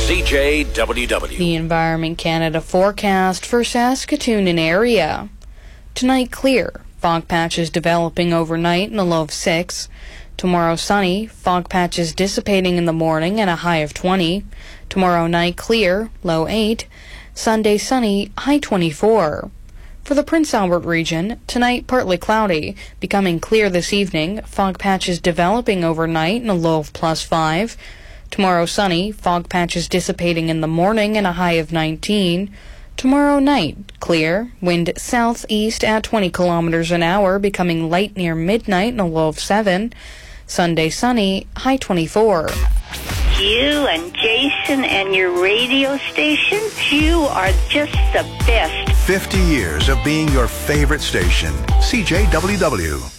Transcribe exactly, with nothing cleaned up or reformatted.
C J W W. The Environment Canada forecast for Saskatoon and area. Tonight clear. Fog patches developing overnight and a low of six. Tomorrow sunny. Fog patches dissipating in the morning and a high of twenty. Tomorrow night clear. Low eight. Sunday sunny. High twenty-four. For the Prince Albert region, tonight partly cloudy, becoming clear this evening, fog patches developing overnight and a low of plus five. Tomorrow sunny, fog patches dissipating in the morning and a high of nineteen. Tomorrow night, clear, wind southeast at twenty kilometers an hour, becoming light near midnight and a low of seven. Sunday sunny, high twenty-four. You and Jason and your radio station, you are just the best. fifty years of being your favorite station. C J W W.